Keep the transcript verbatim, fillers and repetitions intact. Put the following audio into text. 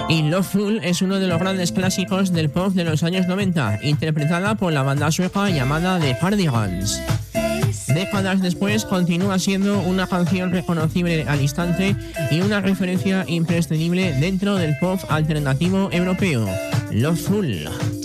Y Loveful es uno de los grandes clásicos del pop de los años noventa, interpretada por la banda sueca llamada The Cardigans. Décadas después continúa siendo una canción reconocible al instante y una referencia imprescindible dentro del pop alternativo europeo. Loveful.